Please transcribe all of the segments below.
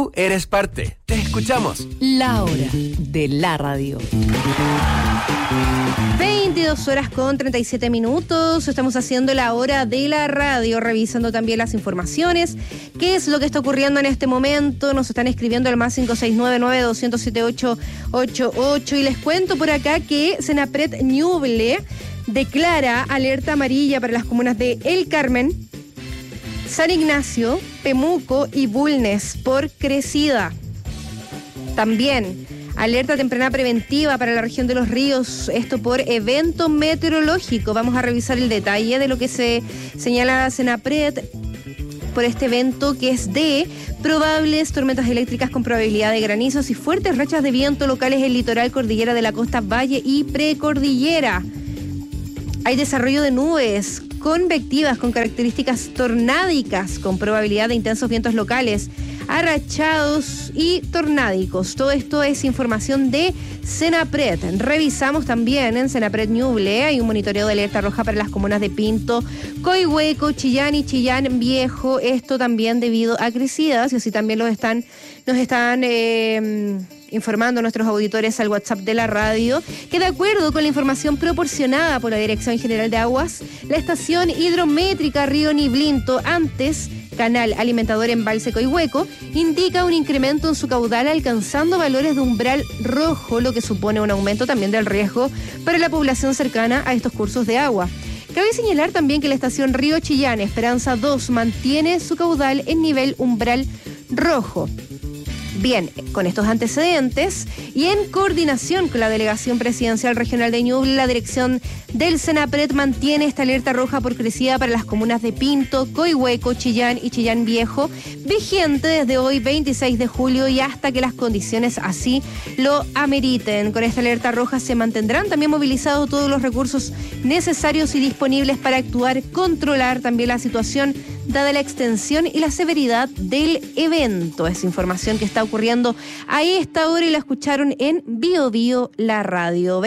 Tú eres parte. Te escuchamos. La hora de la radio. 22:37. Estamos haciendo la hora de la radio, revisando también las informaciones. ¿Qué es lo que está ocurriendo en este momento? Nos están escribiendo al más 569-900-7888. Y les cuento por acá que Senapred Ñuble declara alerta amarilla para las comunas de El Carmen, San Ignacio, Pemuco y Bulnes por crecida. También alerta temprana preventiva para la región de Los Ríos, esto por evento meteorológico. Vamos a revisar el detalle de lo que se señala Senapred por este evento, que es de probables tormentas eléctricas con probabilidad de granizos y fuertes rachas de viento locales en el litoral, cordillera de la costa, valle y precordillera. Hay desarrollo de nubes convectivas con características tornádicas, con probabilidad de intensos vientos locales, arrachados y tornádicos. Todo esto es información de Senapred. Revisamos también en Senapred Ñuble, hay un monitoreo de alerta roja para las comunas de Pinto, Coihueco, Chillán y Chillán Viejo. Esto también debido a crecidas, y así también nos están informando nuestros auditores al WhatsApp de la radio, que de acuerdo con la información proporcionada por la Dirección General de Aguas, la estación hidrométrica Río Niblinto, antes canal alimentador Embalse Coihueco, indica un incremento en su caudal alcanzando valores de umbral rojo, lo que supone un aumento también del riesgo para la población cercana a estos cursos de agua. Cabe señalar también que la estación Río Chillán Esperanza 2 mantiene su caudal en nivel umbral rojo. Bien, con estos antecedentes y en coordinación con la Delegación Presidencial Regional de Ñuble, la dirección del Senapred mantiene esta alerta roja por crecida para las comunas de Pinto, Coihueco, Chillán y Chillán Viejo, vigente desde hoy 26 de julio y hasta que las condiciones así lo ameriten. Con esta alerta roja se mantendrán también movilizados todos los recursos necesarios y disponibles para actuar, controlar también la situación dada la extensión y la severidad del evento. Es información que está ocurriendo a esta hora y la escucharon en Bio Bio la radio.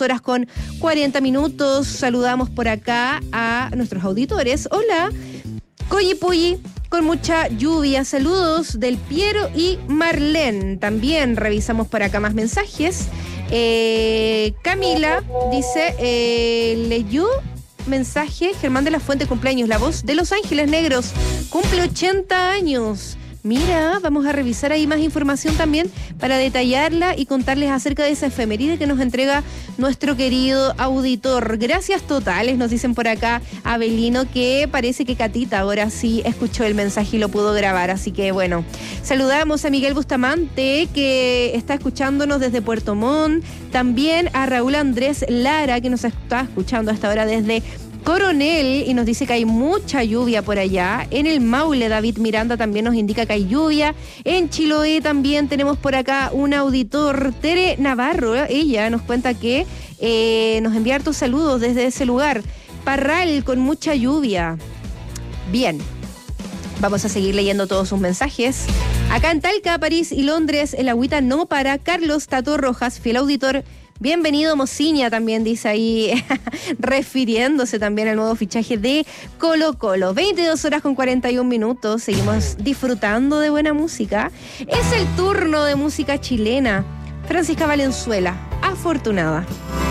22:40. Saludamos por acá a nuestros auditores. Hola, Coyipulli, con mucha lluvia. Saludos del Piero y Marlene. También revisamos por acá más mensajes. Camila dice, leyó mensaje, Germán de la Fuente, cumpleaños, la voz de Los Ángeles Negros, cumple 80 años. Mira, vamos a revisar ahí más información también para detallarla y contarles acerca de esa efeméride que nos entrega nuestro querido auditor. Gracias totales, nos dicen por acá Abelino, que parece que Catita ahora sí escuchó el mensaje y lo pudo grabar, así que bueno. Saludamos a Miguel Bustamante, que está escuchándonos desde Puerto Montt, también a Raúl Andrés Lara, que nos está escuchando hasta ahora desde Coronel, y nos dice que hay mucha lluvia por allá. En el Maule, David Miranda también nos indica que hay lluvia. En Chiloé también tenemos por acá un auditor, Tere Navarro. Ella nos cuenta que nos envía hartos saludos desde ese lugar. Parral, con mucha lluvia. Bien, vamos a seguir leyendo todos sus mensajes. Acá en Talca, París y Londres, el agüita no para. Carlos Tato Rojas, fiel auditor. Bienvenido Mociña, también dice ahí, refiriéndose también al nuevo fichaje de Colo Colo. 22:41. Seguimos disfrutando de buena música. Es el turno de música chilena. Francisca Valenzuela, Afortunada.